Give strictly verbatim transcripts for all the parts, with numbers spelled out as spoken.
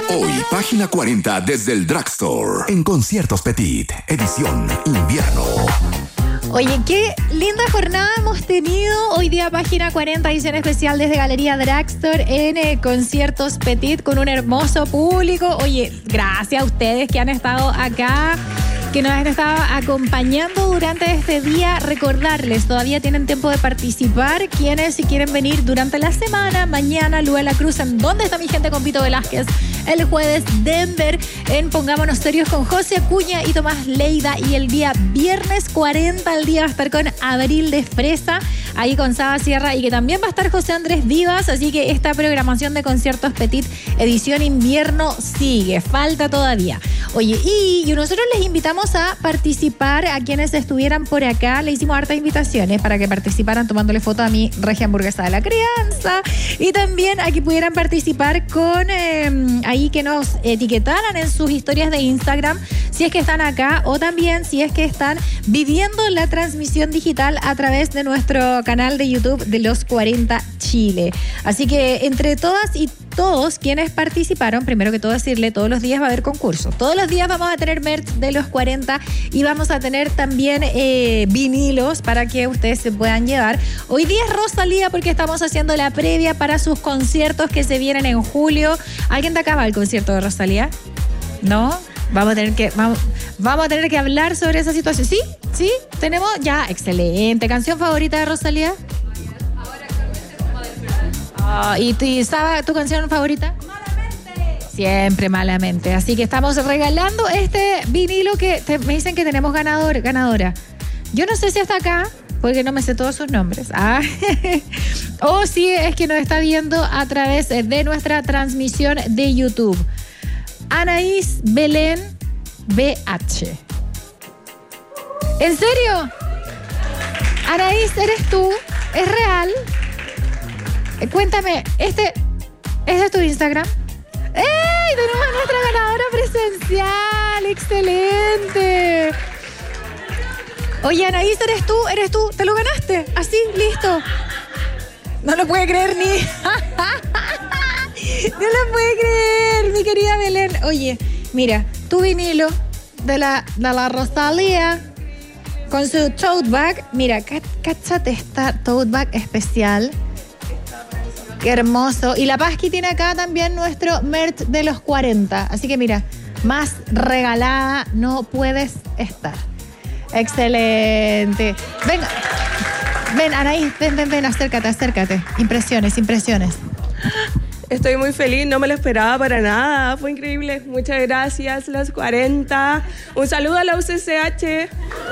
Hoy, página cuarenta desde el Drugstore. En Conciertos Petit, edición invierno. Oye, qué linda jornada hemos tenido. Hoy día, página cuarenta, edición especial desde Galería Drugstore en eh, Conciertos Petit con un hermoso público. Oye, gracias a ustedes que han estado acá, que nos han estado acompañando durante este día. Recordarles, todavía tienen tiempo de participar. Quienes, si quieren venir durante la semana, mañana, Lua La Cruz, ¿en dónde está mi gente? Con Pito Velázquez. El jueves, Denver, en Pongámonos Serios con José Acuña y Tomás Leiva. Y el día viernes cuarenta, el día va a estar con Abril de Fresa, ahí con Saba Sierra, y que también va a estar José Andrés Vivas. Así que esta programación de Conciertos Petit, edición invierno, sigue. Falta todavía. Oye, y, y nosotros les invitamos a participar a quienes estuvieran por acá. Le hicimos hartas invitaciones para que participaran tomándole foto a mi regia hamburguesa de la crianza. Y también a que pudieran participar con... Eh, ahí que nos etiquetaran en sus historias de Instagram si es que están acá, o también si es que están viviendo la transmisión digital a través de nuestro canal de YouTube de Los cuarenta Chile. Así que entre todas y todos quienes participaron, primero que todo decirle, todos los días va a haber concurso. Todos los días vamos a tener merch de Los cuarenta y vamos a tener también eh, vinilos para que ustedes se puedan llevar. Hoy día es Rosalía porque estamos haciendo la previa para sus conciertos que se vienen en julio. ¿Alguien de acá va al concierto de Rosalía? ¿No? Vamos a tener que vamos, vamos a tener que hablar sobre esa situación. ¿Sí? ¿Sí? Tenemos ya. Excelente. ¿Canción favorita de Rosalía? Oh, ¿Y, y Saba, tu canción favorita? Malamente. Siempre Malamente. Así que estamos regalando este vinilo que te, me dicen que tenemos ganador, ganadora. Yo no sé si está acá, porque no me sé todos sus nombres. Ah. O si es que nos está viendo a través de nuestra transmisión de YouTube. Anaís Belén B H. ¿En serio? Anaís, ¿eres tú? ¿Es real? Cuéntame, ¿este, ¿este es tu Instagram? ¡Ey! Tenemos a nuestra ganadora presencial. ¡Excelente! Oye, Anaís, ¿eres tú? ¿Eres tú? ¿Te lo ganaste? Así, listo. No lo puede creer ni... No lo puede creer, mi querida Belén. Oye, mira, tu vinilo de la, de la Rosalía con su tote bag. Mira, cáchate esta tote bag especial. Qué hermoso. Y la Pasqui tiene acá también nuestro merch de Los cuarenta. Así que mira, más regalada no puedes estar. Excelente. Venga. Ven, Anaís, ven, ven, ven, acércate, acércate. Impresiones, impresiones. Estoy muy feliz, no me lo esperaba para nada. Fue increíble. Muchas gracias, Los cuarenta. Un saludo a la U C C H.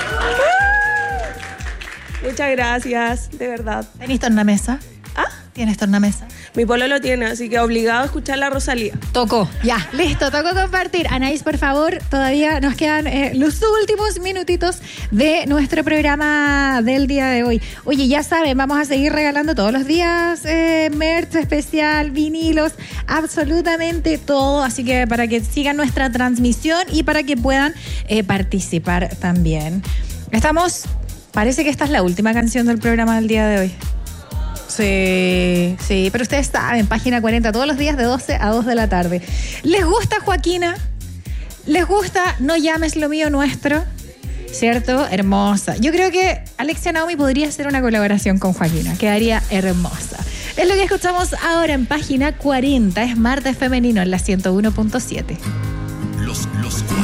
Muchas gracias, de verdad. ¿Tenés tornamesa? ¿Ah? ¿Tienes tornamesa? Mi polo lo tiene, así que obligado a escuchar la Rosalía. Tocó, ya, listo, tocó compartir. Anaís, por favor, todavía nos quedan eh, los últimos minutitos de nuestro programa del día de hoy. Oye, ya saben, vamos a seguir regalando todos los días eh, merch especial, vinilos, absolutamente todo. Así que para que sigan nuestra transmisión y para que puedan eh, participar también. Estamos, parece que esta es la última canción del programa del día de hoy. Sí, sí, pero ustedes saben, página cuarenta, todos los días de doce a dos de la tarde. ¿Les gusta Joaquina? ¿Les gusta No llames lo mío nuestro? ¿Cierto? Hermosa. Yo creo que Alexia Naomi podría hacer una colaboración con Joaquina. Quedaría hermosa. Es lo que escuchamos ahora en página cuarenta. Es martes femenino en la ciento uno punto siete. Los, los